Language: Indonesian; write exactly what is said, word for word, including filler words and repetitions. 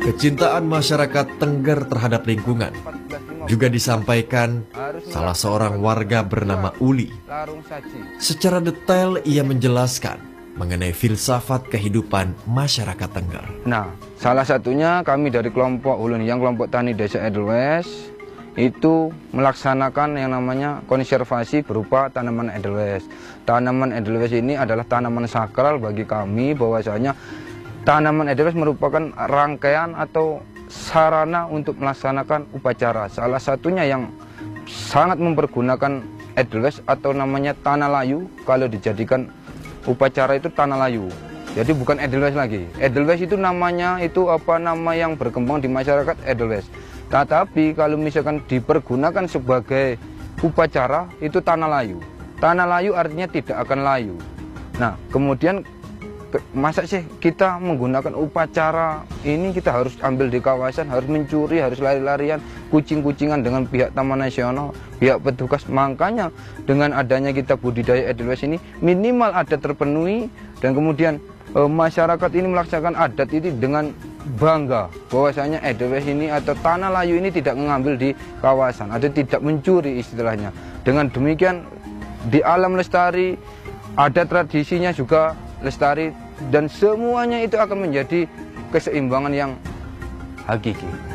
Kecintaan masyarakat Tengger terhadap lingkungan juga disampaikan salah seorang warga bernama Uli. Secara detail ia menjelaskan mengenai filsafat kehidupan masyarakat Tengger. Nah, salah satunya kami dari kelompok Ulun yang kelompok tani desa Edelweiss itu melaksanakan yang namanya konservasi berupa tanaman Edelweiss. Tanaman Edelweiss ini adalah tanaman sakral bagi kami, bahwasanya tanaman Edelweiss merupakan rangkaian atau sarana untuk melaksanakan upacara. Salah satunya yang sangat mempergunakan Edelweiss atau namanya tanah layu, kalau dijadikan upacara itu tanah layu. Jadi bukan Edelweiss lagi. Edelweiss itu namanya itu apa nama yang berkembang di masyarakat Edelweiss. Tetapi kalau misalkan dipergunakan sebagai upacara itu tanah layu. Tanah layu artinya tidak akan layu. Nah, kemudian masa sih kita menggunakan upacara ini, kita harus ambil di kawasan, harus mencuri, harus lari-larian, kucing-kucingan dengan pihak Taman Nasional, pihak petugas. Makanya dengan adanya kita budidaya Edelweiss ini minimal adat terpenuhi, dan kemudian e, masyarakat ini melaksanakan adat ini dengan bangga bahwasanya Edelweiss ini atau tanah layu ini tidak mengambil di kawasan atau tidak mencuri istilahnya. Dengan demikian di alam lestari, ada tradisinya juga lestari, dan semuanya itu akan menjadi keseimbangan yang hakiki.